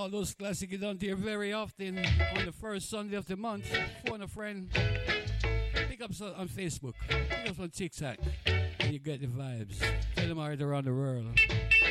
all those classics you don't hear very often on the first Sunday of the month. Phone a friend. Pick up on Facebook. Pick up on TikTok. And you get the vibes. Tell them out around the world.